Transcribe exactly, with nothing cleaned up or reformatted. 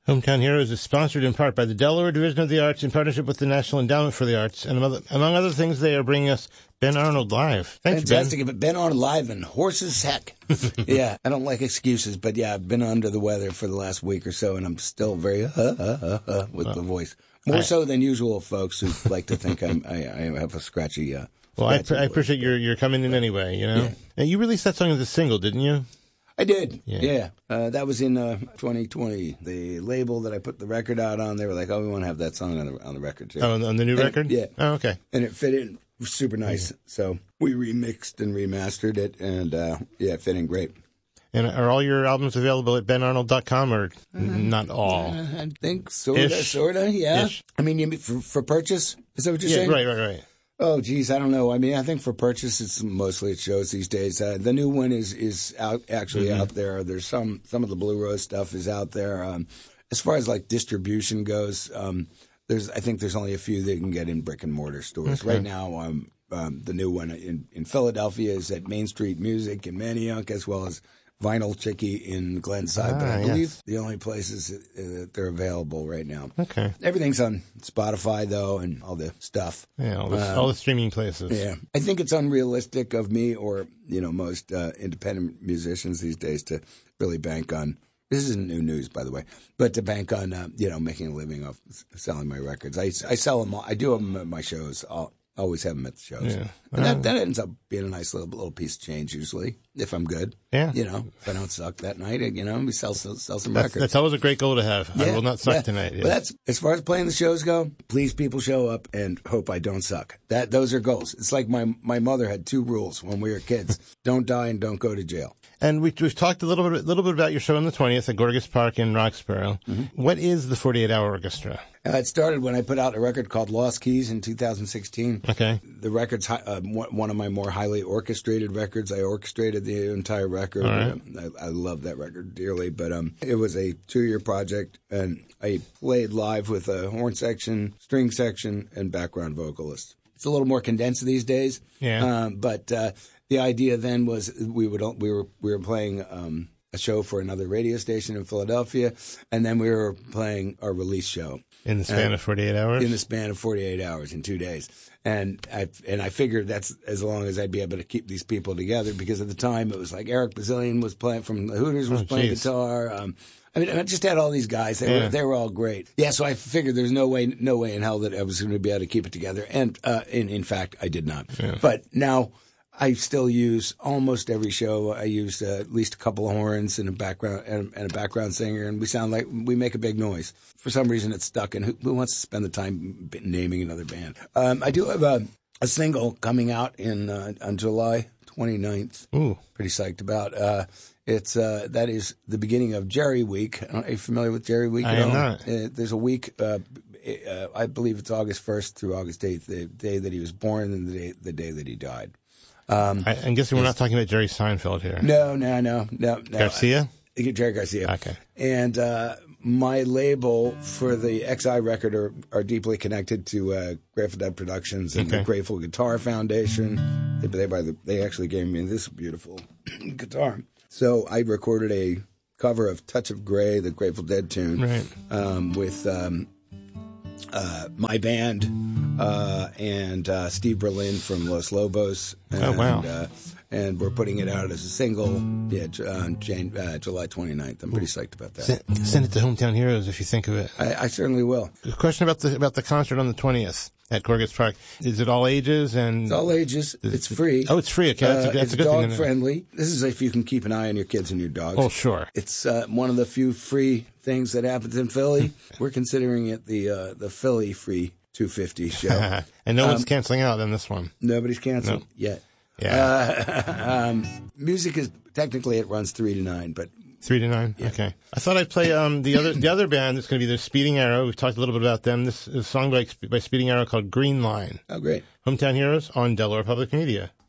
Hometown Heroes is sponsored in part by the Delaware Division of the Arts in partnership with the National Endowment for the Arts. And among, among other things, they are bringing us Ben Arnold live. Thanks, Fantastic. Ben. Ben Arnold live and horse as heck. Yeah, I don't like excuses, but yeah, I've been under the weather for the last week or so, and I'm still very uh, uh, uh, uh, with oh. the voice. More I, so than usual, folks who like to think I'm, I, I have a scratchy uh Well, I, pr- I appreciate your, your coming in anyway, you know? Yeah. And you released that song as a single, didn't you? I did, yeah. yeah. Uh, that was in uh, twenty twenty. The label that I put the record out on, they were like, oh, we want to have that song on the, on the record, too. Oh, on the new and record? It, yeah. Oh, okay. And it fit in super nice. Yeah. So we remixed and remastered it, and uh, yeah, it fit in great. And are all your albums available at ben arnold dot com, or uh, not all? Uh, I think sort of, sort of, yeah. Ish. I mean, you mean for, for purchase? Is that what you're yeah, saying? Right, right, right. Oh, geez, I don't know. I mean, I think for purchase, it's mostly at shows these days. Uh, the new one is is out actually mm-hmm. out there. There's some some of the Blue Rose stuff is out there. Um, as far as like distribution goes, um, there's I think there's only a few that you can get in brick and mortar stores okay. right now. Um, um, the new one in, in Philadelphia is at Main Street Music in Manayunk, as well as Vinyl Chickie in Glenside, ah, but I believe yes. the only places that they're available right now. Okay. Everything's on Spotify, though, and all the stuff. Yeah, all the, um, all the streaming places. Yeah. I think it's unrealistic of me or, you know, most uh, independent musicians these days to really bank on, this isn't new news, by the way, but to bank on, uh, you know, making a living off selling my records. I, I sell them all. I do them at my shows. I'll always have them at the shows. Yeah. And that, that ends up being a nice little little piece of change usually, if I'm good. Yeah. You know, if I don't suck that night, you know, we sell sell, sell some that's, records. That's always a great goal to have. Yeah, I will not suck yeah. tonight. Yeah. But that's, as far as playing the shows go, please people show up and hope I don't suck. That Those are goals. It's like my, my mother had two rules when we were kids. Don't die and don't go to jail. And we, we've talked a little bit, little bit about your show on the twentieth at Gorgas Park in Roxborough. Mm-hmm. What is the forty-eight hour Orchestra? Uh, it started when I put out a record called Lost Keys in two thousand sixteen. Okay. The record's uh, one of my more highly orchestrated records. I orchestrated the entire record. All right. Um, I, I love that record dearly, but um, it was a two-year project, and I played live with a horn section, string section, and background vocalist. It's a little more condensed these days. Yeah. Um, but uh, the idea then was we would we were we were playing um, a show for another radio station in Philadelphia, and then we were playing our release show. In the span and, of forty-eight hours? In the span of forty-eight hours, in two days. And I and I figured that's as long as I'd be able to keep these people together, because at the time it was like Eric Bazillion was playing from the Hooters was oh, playing geez. guitar. Um, I mean, I just had all these guys. They, yeah. were, they were all great. Yeah, so I figured there's no way no way in hell that I was going to be able to keep it together. And uh, in, in fact, I did not. Yeah. But now I still use almost every show. I use uh, at least a couple of horns and a background and, and a background singer, and we sound like we make a big noise. For some reason, it's stuck. And who, who wants to spend the time naming another band? Um, I do have a, a single coming out in uh, on July twenty-ninth. Ooh, pretty psyched about. Uh, it's uh, that is the beginning of Jerry Week. Are you familiar with Jerry Week? I at am all? not. Uh, there's a week. Uh, uh, I believe it's August first through August eighth, the day that he was born and the day the day that he died. Um, I, I'm guessing we're not talking about Jerry Seinfeld here. No, no, no, no. no. Garcia? I, Jerry Garcia. Okay. And uh, my label for the X I record are, are deeply connected to uh, Grateful Dead Productions and okay. the Grateful Guitar Foundation. They, they, by the, they actually gave me this beautiful guitar. So I recorded a cover of Touch of Grey, the Grateful Dead tune, right. um, with um, uh, my band uh, and uh, Steve Berlin from Los Lobos. And, oh, wow. Uh, and we're putting it out as a single yeah, on Jan- uh, July twenty-ninth. I'm pretty psyched about that. Send, send it to Hometown Heroes if you think of it. I, I certainly will. A question about the about the concert on the twentieth at Gorgas Park. Is it all ages? And it's all ages. It's free. Oh, it's free. Okay, that's, uh, a, that's it's a good dog thing. It's dog friendly. This is if you can keep an eye on your kids and your dogs. Oh, sure. It's uh, one of the few free things that happens in Philly. We're considering it the uh, the Philly free two fifty show. And no um, one's canceling out on this one. Nobody's canceled nope. yet. Yeah. Uh, um, music is technically it runs three to nine, but three to nine. Yeah. Okay. I thought I'd play um the other the other band. It's going to be the Speeding Arrow. We've talked a little bit about them. This is a song by by Speeding Arrow called Green Line. Oh, great. Hometown Heroes on Delaware Public Media.